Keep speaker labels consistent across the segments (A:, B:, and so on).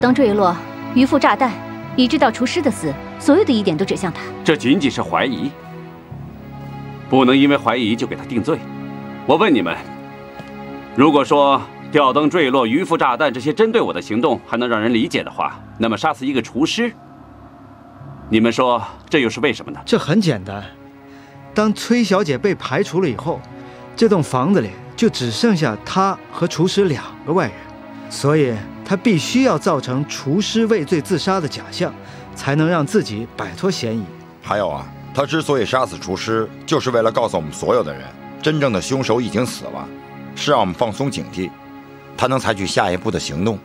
A: 灯坠落，渔夫炸弹，一直到厨师的死，所有的疑点都指向他。
B: 这仅仅是怀疑，不能因为怀疑就给他定罪。我问你们，如果说吊灯坠落、渔夫炸弹这些针对我的行动还能让人理解的话，那么杀死一个厨师，你们说这又是为什么呢？
C: 这很简单，当崔小姐被排除了以后，这栋房子里就只剩下她和厨师2个外人，所以她必须要造成厨师畏罪自杀的假象，才能让自己摆脱嫌疑。
D: 还有啊，她之所以杀死厨师，就是为了告诉我们所有的人，真正的凶手已经死了，是让我们放松警惕，她能采取下一步的行动。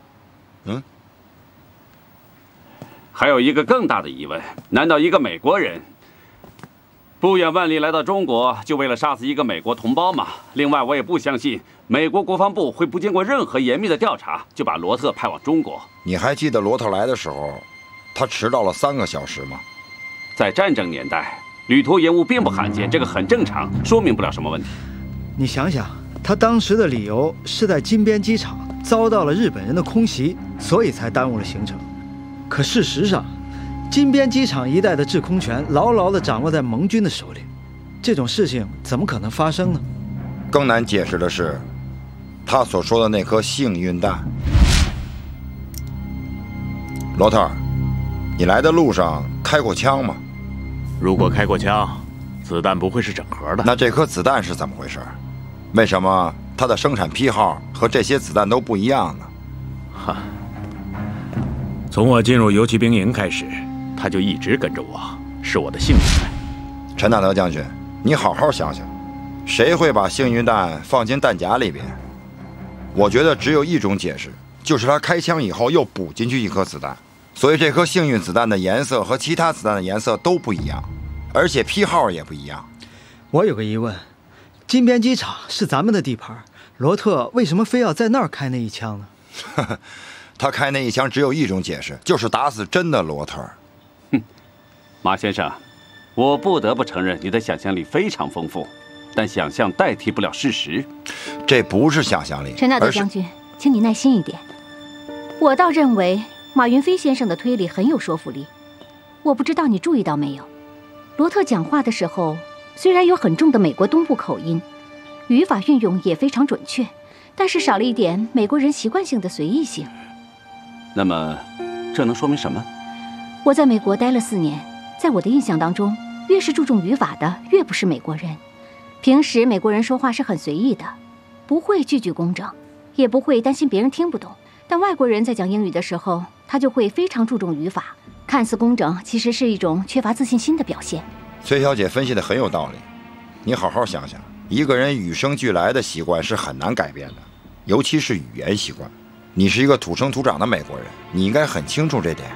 B: 还有一个更大的疑问，难道一个美国人不远万里来到中国，就为了杀死一个美国同胞吗？另外，我也不相信美国国防部会不经过任何严密的调查，就把罗特派往中国。
D: 你还记得罗特来的时候，他迟到了3个小时吗？
B: 在战争年代，旅途延误并不罕见，这个很正常，说明不了什么问题。
C: 你想想，他当时的理由是在金边机场遭到了日本人的空袭，所以才耽误了行程。可事实上，金边机场一带的制空权牢牢地掌握在盟军的手里，这种事情怎么可能发生呢？
D: 更难解释的是，他所说的那颗幸运弹。罗特，你来的路上开过枪吗？
E: 如果开过枪，子弹不会是整盒的。
D: 那这颗子弹是怎么回事？为什么它的生产批号和这些子弹都不一样呢？
E: 哈，从我进入游骑兵营开始，他就一直跟着我，是我的幸运弹。
D: 陈纳德将军，你好好想想，谁会把幸运弹放进弹夹里边？我觉得只有一种解释，就是他开枪以后又补进去一颗子弹，所以这颗幸运子弹的颜色和其他子弹的颜色都不一样，而且批号也不一样。
C: 我有个疑问，金边机场是咱们的地盘，罗特为什么非要在那儿开那一枪呢？
D: 他开那一枪只有一种解释，就是打死真的罗特。
B: 马先生，我不得不承认你的想象力非常丰富，但想象代替不了事实。
D: 这不是想象力。
A: 陈纳德将军，请你耐心一点。我倒认为马云飞先生的推理很有说服力。我不知道你注意到没有，罗特讲话的时候虽然有很重的美国东部口音，语法运用也非常准确，但是少了一点美国人习惯性的随意性。
B: 那么，这能说明什么？
A: 我在美国待了4年，在我的印象当中，越是注重语法的，越不是美国人。平时美国人说话是很随意的，不会句句工整，也不会担心别人听不懂。但外国人在讲英语的时候，他就会非常注重语法，看似工整，其实是一种缺乏自信心的表现。
D: 崔小姐分析的很有道理，你好好想想，一个人与生俱来的习惯是很难改变的，尤其是语言习惯。你是一个土生土长的美国人，你应该很清楚这点。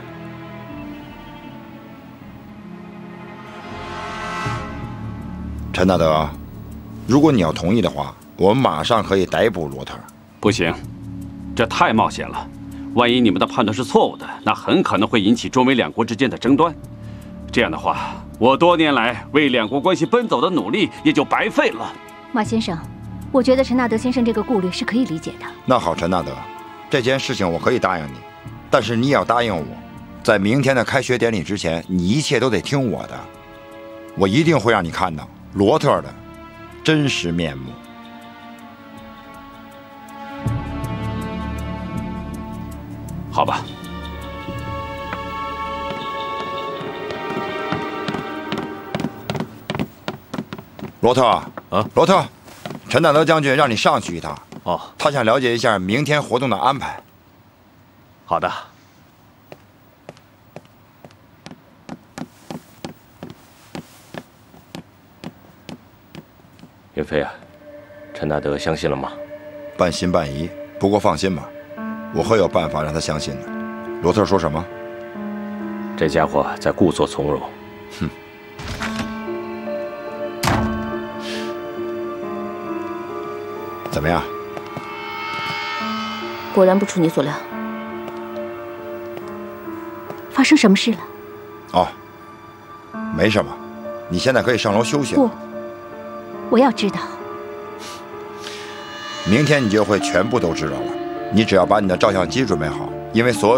D: 陈纳德，如果你要同意的话，我们马上可以逮捕罗特。
B: 不行，这太冒险了。万一你们的判断是错误的，那很可能会引起中美2国之间的争端。这样的话，我多年来为2国关系奔走的努力也就白费了。
A: 马先生，我觉得陈纳德先生这个顾虑是可以理解的。
D: 那好，陈纳德，这件事情我可以答应你，但是你也要答应我，在明天的开学典礼之前，你一切都得听我的。我一定会让你看到罗特的真实面目。
B: 好吧。
D: 罗特罗特，陈纳德将军让你上去一趟。
E: 哦，
D: 他想了解一下明天活动的安排。
E: 好的。
F: 岳飞啊，陈纳德相信了吗？
D: 半信半疑，不过放心吧，我会有办法让他相信的。罗特说什么？
F: 这家伙在故作从容。
D: 哼。怎么样？
A: 果然不出你所料。发生什么事了？
D: 哦，没什么，你现在可以上楼休息了。
A: 不，我要知道。
D: 明天你就会全部都知道了。你只要把你的照相机准备好， 因为所有